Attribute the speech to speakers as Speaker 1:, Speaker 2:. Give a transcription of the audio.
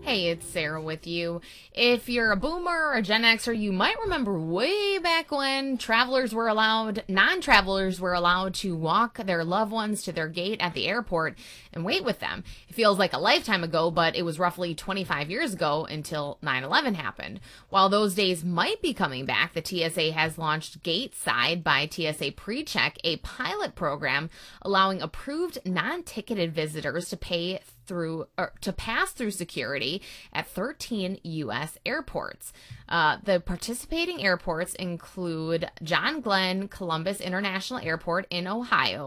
Speaker 1: Hey, it's Sarah with you. If you're a boomer or a Gen Xer, you might remember way back when non-travelers were allowed to walk their loved ones to their gate at the airport and wait with them. It feels like a lifetime ago, but it was roughly 25 years ago until 9/11 happened. While those days might be coming back, the TSA has launched Gateside by TSA PreCheck, a pilot program allowing approved non-ticketed visitors to pass through security at 13 U.S. airports. The participating airports include John Glenn Columbus International Airport in Ohio,